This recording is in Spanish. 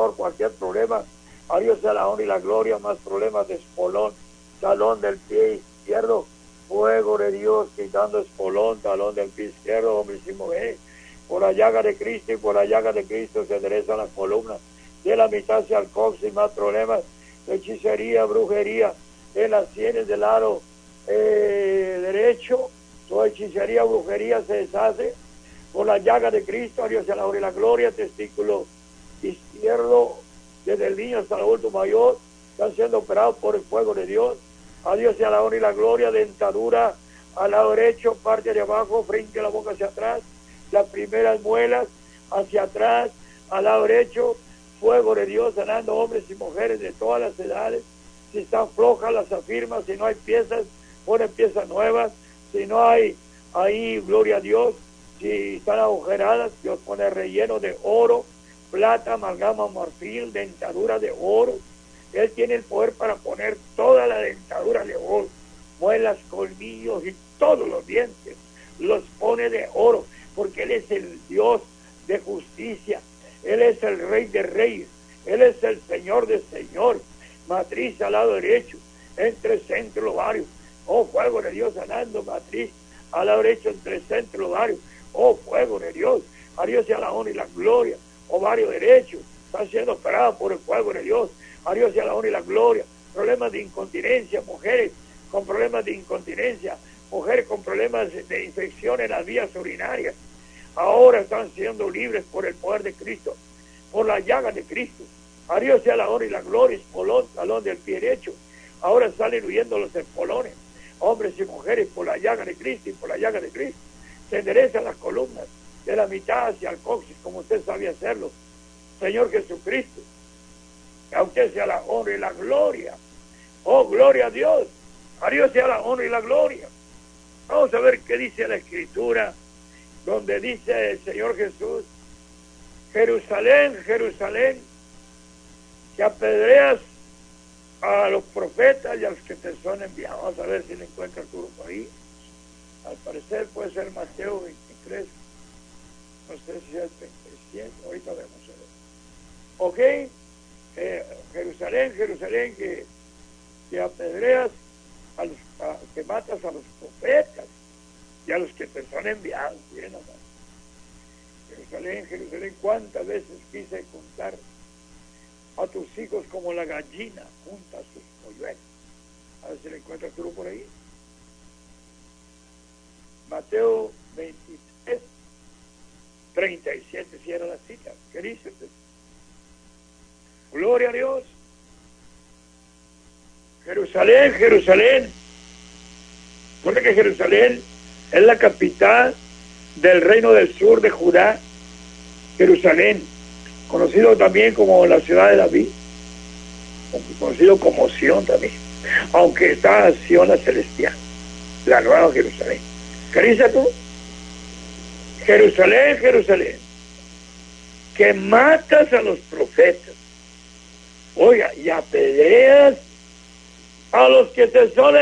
dolor, cualquier problema. A Dios sea la honra y la gloria. Más problemas de espolón, talón del pie izquierdo. Fuego de Dios quitando espolón, talón del pie izquierdo, hombres y mujeres. Por la llaga de Cristo y por la llaga de Cristo se endereza la columna. De la mitad hacia el coxis, más problemas de hechicería, brujería, en las sienes del lado derecho. Toda hechicería, brujería se deshace por la llaga de Cristo. A Dios sea la honra y la gloria. Testículo izquierdo, desde el niño hasta el adulto mayor, están siendo operados por el fuego de Dios. A Dios sea la honra y la gloria. Dentadura al lado derecho, parte de abajo, frente a la boca hacia atrás, las primeras muelas hacia atrás, al lado derecho, fuego de Dios sanando hombres y mujeres de todas las edades. Si están flojas, las afirma. Si no hay piezas, ponen piezas nuevas. Si no hay ahí, gloria a Dios. Si están agujeradas, Dios pone relleno de oro, plata, amalgama, marfil, dentadura de oro. Él tiene el poder para poner toda la dentadura de oro, muelas, colmillos y todos los dientes. Los pone de oro, porque Él es el Dios de justicia. Él es el Rey de reyes. Él es el Señor de señores. Matriz al lado derecho, entre centro y ovario. Oh, fuego de Dios sanando matriz al lado derecho, entre centro y ovario. Oh, fuego de Dios. A Dios sea la honra y la gloria. Ovario derecho está siendo operado por el fuego de Dios. A Dios sea la honra y la gloria. Problemas de incontinencia, mujeres con problemas de incontinencia, mujeres con problemas de infección en las vías urinarias. Ahora están siendo libres por el poder de Cristo, por la llaga de Cristo. A Dios sea la honra y la gloria. Espolón, talón del pie derecho. Ahora salen huyendo los espolones, hombres y mujeres, por la llaga de Cristo y por la llaga de Cristo. Se enderezan las columnas de la mitad hacia el coxis, como usted sabía hacerlo. Señor Jesucristo, a usted sea la honra y la gloria. Oh, gloria a Dios. A Dios sea la honra y la gloria. Vamos a ver qué dice la Escritura, donde dice el Señor Jesús: Jerusalén, Jerusalén, que apedreas a los profetas y a los que te son enviados. Vamos a ver si le encuentra el grupo ahí. Al parecer puede ser Mateo 23, no sé si es 37, ahorita vemos. Ok, Jerusalén, Jerusalén, que apedreas que matas a los profetas y a los que te son enviados. Bien, amado. Jerusalén, Jerusalén, cuántas veces quise contar a tus hijos como la gallina junta sus polluelos. A ver si le encuentras tú por ahí. Mateo 23, 37, cierra la cita. ¿Qué dice usted? Gloria a Dios. Jerusalén, Jerusalén. Porque que Jerusalén es la capital del reino del sur de Judá. Jerusalén, conocido también como la ciudad de David, conocido como Sión también, aunque está Sión la celestial, la nueva Jerusalén. ¿Qué dices tú? Jerusalén, Jerusalén, que matas a los profetas, oiga, y apedreas a los que te son